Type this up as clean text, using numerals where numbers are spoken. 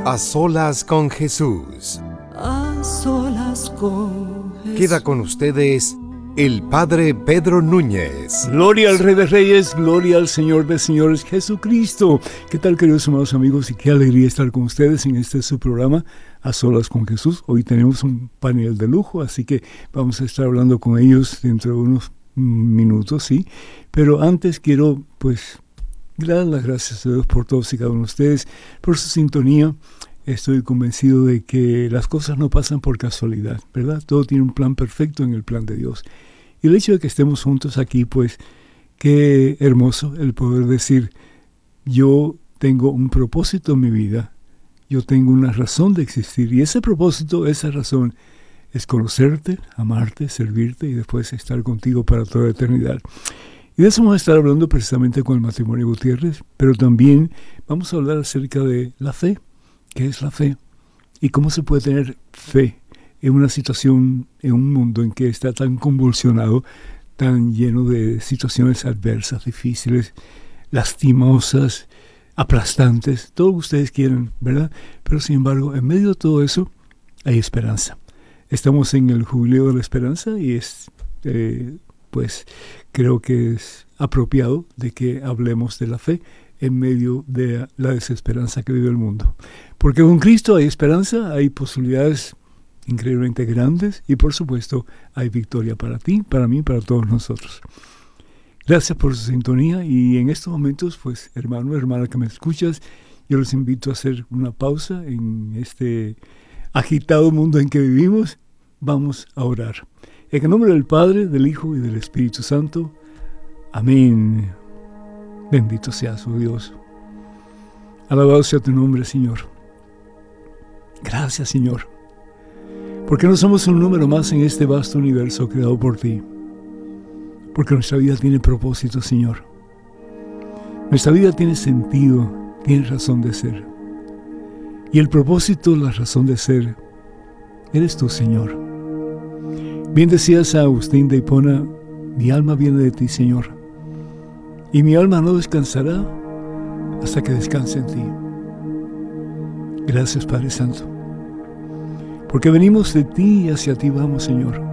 A solas con Jesús. A solas con Jesús. Queda con ustedes el Padre Pedro Núñez. Gloria al Rey de Reyes, gloria al Señor de Señores, Jesucristo. ¿Qué tal, queridos amados amigos? Y qué alegría estar con ustedes en este su programa, A Solas con Jesús. Hoy tenemos un panel de lujo, así que vamos a estar hablando con ellos dentro de unos minutos, ¿sí? Pero antes quiero, dar las gracias a Dios por todos y cada uno de ustedes, por su sintonía. Estoy convencido de que las cosas no pasan por casualidad, ¿verdad? Todo tiene un plan perfecto en el plan de Dios. Y el hecho de que estemos juntos aquí, qué hermoso el poder decir, yo tengo un propósito en mi vida, yo tengo una razón de existir. Y ese propósito, esa razón, es conocerte, amarte, servirte y después estar contigo para toda la eternidad. Y de eso vamos a estar hablando precisamente con el matrimonio Gutiérrez, pero también vamos a hablar acerca de la fe. ¿Qué es la fe? ¿Y cómo se puede tener fe en una situación, en un mundo en que está tan convulsionado, tan lleno de situaciones adversas, difíciles, lastimosas, aplastantes, todo lo que ustedes quieran, ¿verdad? Pero sin embargo, en medio de todo eso, hay esperanza. Estamos en el jubileo de la esperanza y creo que es apropiado de que hablemos de la fe en medio de la desesperanza que vive el mundo. Porque con Cristo hay esperanza, hay posibilidades increíblemente grandes y por supuesto hay victoria para ti, para mí, para todos nosotros. Gracias por su sintonía y en estos momentos, hermano, hermana que me escuchas, yo los invito a hacer una pausa en este agitado mundo en que vivimos. Vamos a orar. En el nombre del Padre, del Hijo y del Espíritu Santo. Amén. Bendito seas, oh Dios. Alabado sea tu nombre, Señor. Gracias, Señor. Porque no somos un número más en este vasto universo creado por ti. Porque nuestra vida tiene propósito, Señor. Nuestra vida tiene sentido, tiene razón de ser. Y el propósito, la razón de ser, eres tú, Señor. Bien decía San Agustín de Hipona, mi alma viene de ti, Señor. Y mi alma no descansará hasta que descanse en ti. Gracias, Padre Santo. Porque venimos de ti y hacia ti vamos, Señor.